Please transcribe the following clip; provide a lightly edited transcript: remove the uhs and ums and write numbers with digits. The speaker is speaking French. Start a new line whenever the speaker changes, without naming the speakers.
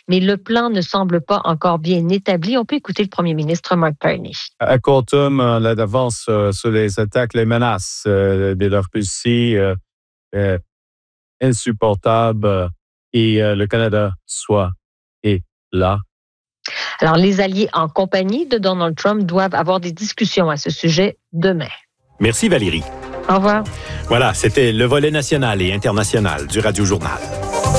mais le plan ne semble pas encore bien établi. On peut écouter le premier ministre Mark Carney.
À court terme, l'avance sur les attaques, les menaces de la Russie est insupportable et le Canada est là.
Alors, les alliés en compagnie de Donald Trump doivent avoir des discussions à ce sujet demain.
Merci Valérie.
Au revoir.
Voilà, c'était le volet national et international du Radio Journal.